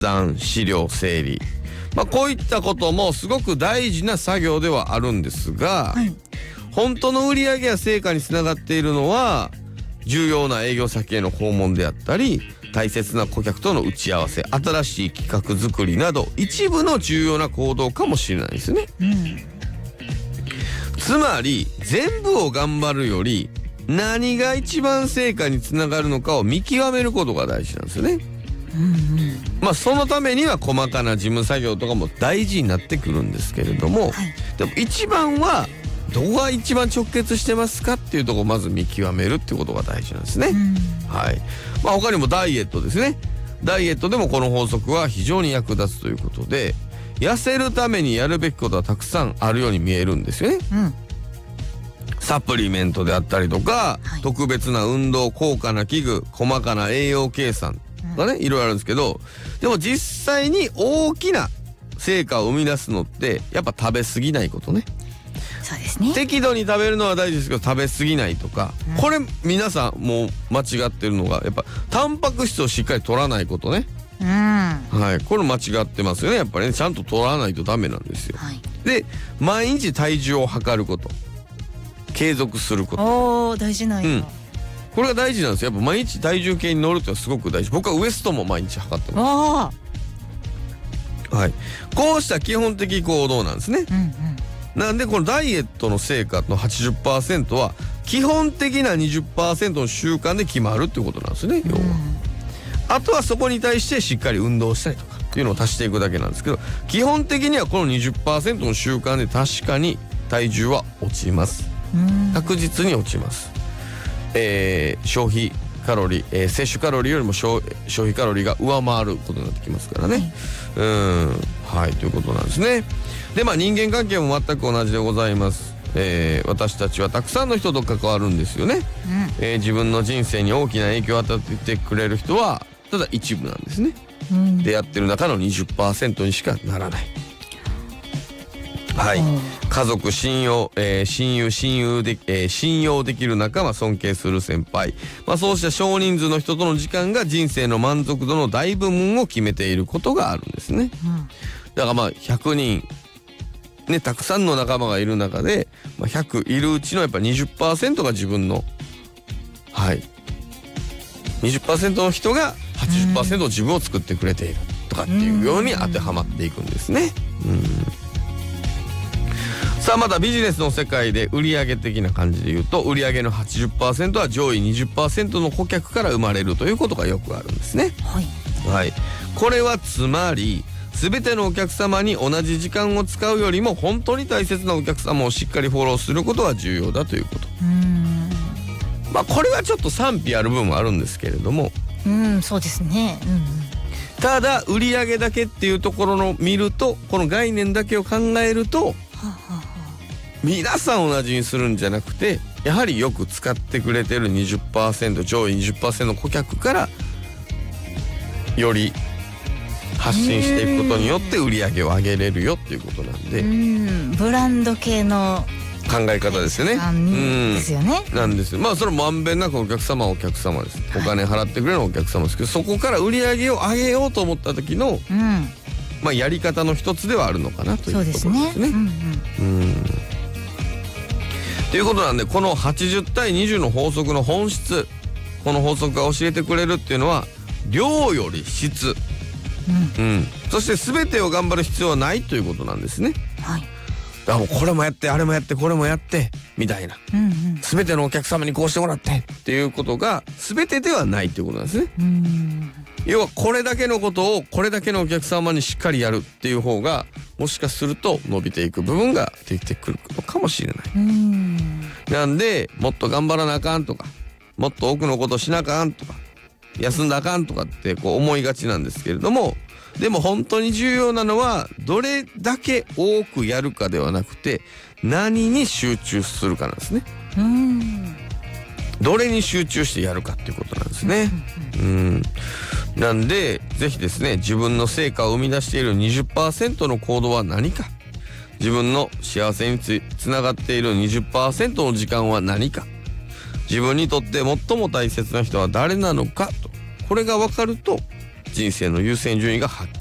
算、資料整理、こういったこともすごく大事な作業ではあるんですが、 はい、 本当の売り上げや成果につながっているのは重要な営業先への訪問であったり、大切な顧客との打ち合わせ、新しい企画作りなど一部の重要な行動かもしれないですね。つまり全部を頑張るより何が一番成果につながるのかを見極めることが大事なんですよね。そのためには細かな事務作業とかも大事になってくるんですけれども、でも一番はどこが一番直結してますかっていうところをまず見極めるっていうことが大事なんですね。はい。他にもダイエットですね。ダイエットでもこの法則は非常に役立つということで、痩せるためにやるべきことはたくさんあるように見えるんですよね。サプリメントであったりとか、特別な運動、高価な器具、細かな栄養計算がね、いろいろあるんですけど、でも実際に大きな成果を生み出すのってやっぱ食べ過ぎないことね。 そうですね。 適度に食べるのは大事ですけど、食べ過ぎないとか、これ皆さんもう間違ってるのがやっぱタンパク質をしっかり取らないことね。はい、これ間違ってますよね。やっぱりね、ちゃんと取らないとダメなんですよ。で、毎日体重を測ること、継続すること。 大事なんや。 これが大事なんですよ。やっぱ毎日体重計に乗るってのはすごく大事。僕はウエストも毎日測ってます。はい、こうした基本的行動なんですね。なんでこのダイエットの成果の 80% は基本的な 20% の習慣で決まるっていうことなんですね。要はあとはそこに対してしっかり運動したりとかっていうのを足していくだけなんですけど、基本的にはこの 20% の習慣で確かに体重は落ちます。確実に落ちます。消費カロリー、摂取カロリーよりも消費カロリーが上回ることになってきますからね。はい、ということなんですね。で、人間関係も全く同じでございます。私たちはたくさんの人と関わるんですよね。自分の人生に大きな影響を与えてくれる人はただ一部なんですね。出会ってる中の 20% にしかならない。はい、家族、親友、信用できる仲間、尊敬する先輩、そうした少人数の人との時間が人生の満足度の大部分を決めていることがあるんですね。だから100人ね、たくさんの仲間がいる中で、100いるうちのやっぱ 20% が自分の、20% の人が 80% の自分を作ってくれているとかっていうように当てはまっていくんですね。さあ、またビジネスの世界で売上的な感じで言うと、売上の 80% は上位 20% の顧客から生まれるということがよくあるんですね。これはつまり全てのお客様に同じ時間を使うよりも本当に大切なお客様をしっかりフォローすることが重要だということ。これはちょっと賛否ある部分もあるんですけれども、 そうですね。 ただ売上だけっていうところの見ると、この概念だけを考えると、皆さん同じにするんじゃなくて、やはりよく使ってくれてる 20% 上位 20% の顧客からより発信していくことによって売り上げを上げれるよっていうことなんで、 ブランド系の考え方ですよね。 ですよね。 なんですよ。それもまんべんなくお客様はお客様です。お金払ってくれるお客様ですけど、そこから売り上げを上げようと思った時の、やり方の一つではあるのかなというところですね。ということなんで、この80対20の法則の本質、この法則が教えてくれるっていうのは量より質、そして全てを頑張る必要はないということなんですね。だからもうこれもやってあれもやってこれもやってみたいな、全てのお客様にこうしてもらってっていうことが全てではないということなんですね。要はこれだけのことをこれだけのお客様にしっかりやるっていう方が、もしかすると伸びていく部分が出てくるのかもしれない。なんでもっと頑張らなあかんとか、もっと多くのことしなあかんとか、休んだあかんとかって思いがちなんですけれども、でも本当に重要なのはどれだけ多くやるかではなくて、何に集中するかなんですね。どれに集中してやるかっていうことなんですね。なんでぜひですね、自分の成果を生み出している 20% の行動は何か、自分の幸せにつながっている 20% の時間は何か、自分にとって最も大切な人は誰なのかと、これが分かると人生の優先順位がはっ